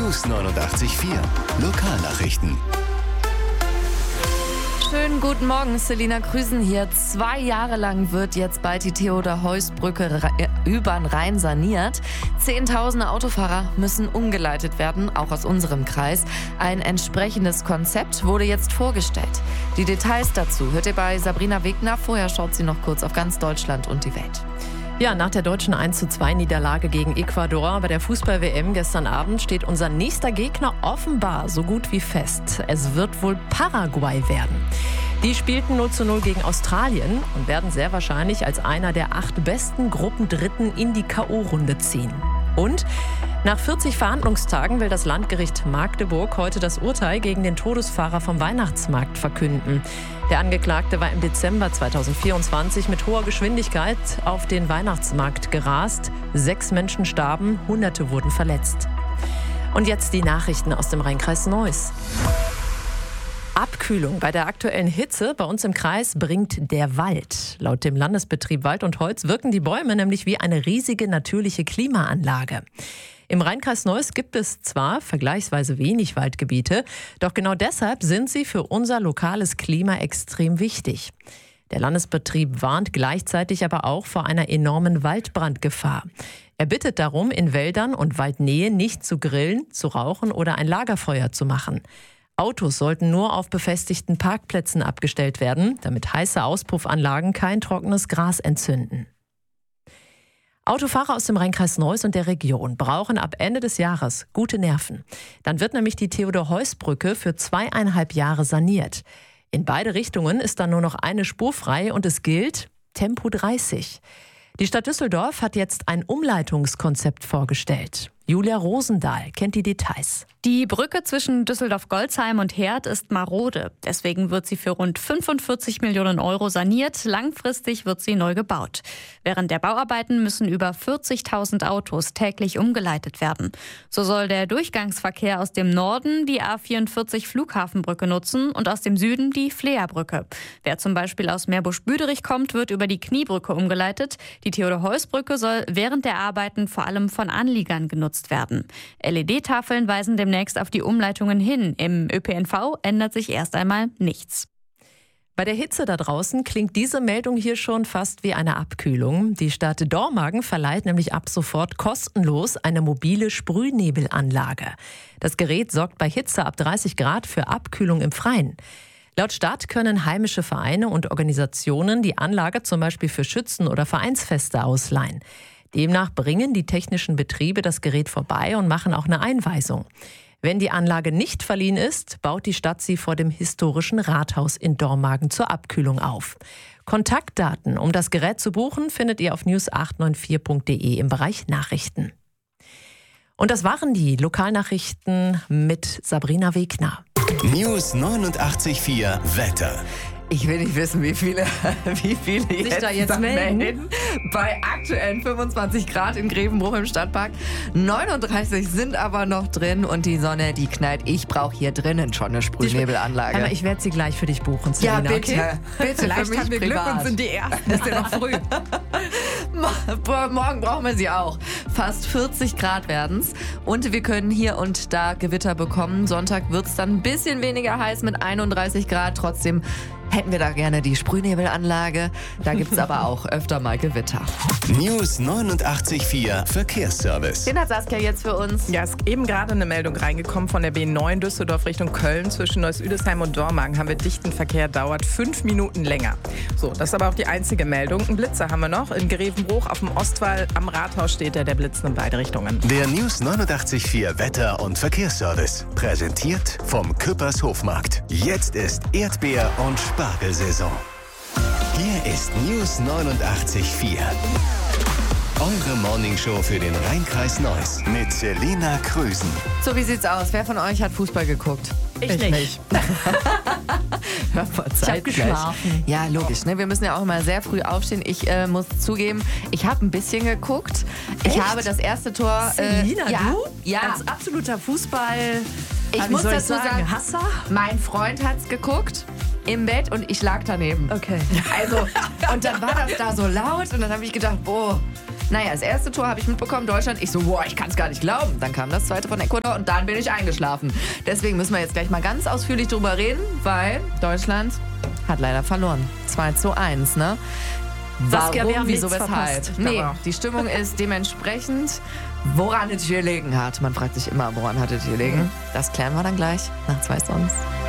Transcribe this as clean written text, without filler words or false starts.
News 89.4 Lokalnachrichten. Schönen guten Morgen, Selina Krüsen hier. 2 Jahre lang wird jetzt bald die Theodor-Heuss-Brücke über den Rhein saniert. Zehntausende Autofahrer müssen umgeleitet werden, auch aus unserem Kreis. Ein entsprechendes Konzept wurde jetzt vorgestellt. Die Details dazu hört ihr bei Sabrina Wegner. Vorher schaut sie noch kurz auf ganz Deutschland und die Welt. Ja, nach der deutschen 1:2-Niederlage gegen Ecuador bei der Fußball-WM gestern Abend steht unser nächster Gegner offenbar so gut wie fest. Es wird wohl Paraguay werden. Die spielten 0:0 gegen Australien und werden sehr wahrscheinlich als einer der 8 besten Gruppendritten in die K.O.-Runde ziehen. Und nach 40 Verhandlungstagen will das Landgericht Magdeburg heute das Urteil gegen den Todesfahrer vom Weihnachtsmarkt verkünden. Der Angeklagte war im Dezember 2024 mit hoher Geschwindigkeit auf den Weihnachtsmarkt gerast. 6 Menschen starben, Hunderte wurden verletzt. Und jetzt die Nachrichten aus dem Rheinkreis Neuss. Abkühlung bei der aktuellen Hitze bei uns im Kreis bringt der Wald. Laut dem Landesbetrieb Wald und Holz wirken die Bäume nämlich wie eine riesige natürliche Klimaanlage. Im Rheinkreis Neuss gibt es zwar vergleichsweise wenig Waldgebiete, doch genau deshalb sind sie für unser lokales Klima extrem wichtig. Der Landesbetrieb warnt gleichzeitig aber auch vor einer enormen Waldbrandgefahr. Er bittet darum, in Wäldern und Waldnähe nicht zu grillen, zu rauchen oder ein Lagerfeuer zu machen. Autos sollten nur auf befestigten Parkplätzen abgestellt werden, damit heiße Auspuffanlagen kein trockenes Gras entzünden. Autofahrer aus dem Rheinkreis Neuss und der Region brauchen ab Ende des Jahres gute Nerven. Dann wird nämlich die Theodor-Heuss-Brücke für 2,5 Jahre saniert. In beide Richtungen ist dann nur noch eine Spur frei und es gilt Tempo 30. Die Stadt Düsseldorf hat jetzt ein Umleitungskonzept vorgestellt. Julia Rosendahl kennt die Details. Die Brücke zwischen Düsseldorf-Golzheim und Herd ist marode. Deswegen wird sie für rund 45 Millionen Euro saniert. Langfristig wird sie neu gebaut. Während der Bauarbeiten müssen über 40.000 Autos täglich umgeleitet werden. So soll der Durchgangsverkehr aus dem Norden die A44 Flughafenbrücke nutzen und aus dem Süden die Fleabrücke. Wer zum Beispiel aus Meerbusch-Büderich kommt, wird über die Kniebrücke umgeleitet. Die Theodor-Heuss-Brücke soll während der Arbeiten vor allem von Anliegern genutzt werden. LED-Tafeln weisen demnächst auf die Umleitungen hin. Im ÖPNV ändert sich erst einmal nichts. Bei der Hitze da draußen klingt diese Meldung hier schon fast wie eine Abkühlung. Die Stadt Dormagen verleiht nämlich ab sofort kostenlos eine mobile Sprühnebelanlage. Das Gerät sorgt bei Hitze ab 30 Grad für Abkühlung im Freien. Laut Stadt können heimische Vereine und Organisationen die Anlage zum Beispiel für Schützen- oder Vereinsfeste ausleihen. Demnach bringen die technischen Betriebe das Gerät vorbei und machen auch eine Einweisung. Wenn die Anlage nicht verliehen ist, baut die Stadt sie vor dem historischen Rathaus in Dormagen zur Abkühlung auf. Kontaktdaten, um das Gerät zu buchen, findet ihr auf news894.de im Bereich Nachrichten. Und das waren die Lokalnachrichten mit Sabrina Wegner. News 89.4 Wetter. Ich will nicht wissen, wie viele Sich da jetzt melden. Bei aktuellen 25 Grad in Grevenbruch im Stadtpark. 39 sind aber noch drin und die Sonne, die knallt. Ich brauche hier drinnen schon eine Sprühnebelanlage. Aber ich werde sie gleich für dich buchen, Selina. Ja, bitte. Okay? Bitte, Vielleicht für mich haben wir Glück privat. und sind die Ersten. Ist ja noch früh. Morgen brauchen wir sie auch. Fast 40 Grad werden's. Und wir können hier und da Gewitter bekommen. Sonntag wird's dann ein bisschen weniger heiß mit 31 Grad. Trotzdem hätten wir da gerne die Sprühnebelanlage. Da gibt's aber auch öfter mal Gewitter. News 89.4 Verkehrsservice. Den hat Saskia jetzt für uns. Ja, es ist eben gerade eine Meldung reingekommen von der B9 Düsseldorf Richtung Köln. Zwischen Neuss-Üdesheim und Dormagen haben wir dichten Verkehr, dauert 5 Minuten länger. So, das ist aber auch die einzige Meldung. Einen Blitzer haben wir noch. In Grevenbruch auf dem Ostwall am Rathaus steht der Blitz in beide Richtungen. Der News 89.4 Wetter- und Verkehrsservice. Präsentiert vom Küppers Hofmarkt. Jetzt ist Erdbeer- und Spargelsaison. Hier ist News 89.4. Eure Morningshow für den Rheinkreis Neuss mit Selina Krüsen. So, wie sieht's aus? Wer von euch hat Fußball geguckt? Ich nicht. Hört mal, Ich habe geschlafen. Ja, logisch. Ne? Wir müssen ja auch immer sehr früh aufstehen. Ich muss zugeben, ich habe ein bisschen geguckt. Ich habe das erste Tor... Selina, ja, du? Ja. Als absoluter Fußball... Ich muss dazu sagen, Hasser? mein Freund hat's geguckt im Bett und ich lag daneben. Okay. Also, und dann war das da so laut und dann habe ich gedacht, boah, Naja, das erste Tor habe ich mitbekommen, Deutschland. Ich so, boah, ich kann es gar nicht glauben. Dann kam das zweite von Ecuador und dann bin ich eingeschlafen. Deswegen müssen wir jetzt gleich mal ganz ausführlich drüber reden, weil Deutschland hat leider verloren. 2:1, ne? Saskia, wir haben wieso, nichts weshalb? verpasst. Nee, die Stimmung ist dementsprechend. Woran es hier gelegen hat. Man fragt sich immer, woran hat es hier gelegen. Das klären wir dann gleich nach 2 Songs.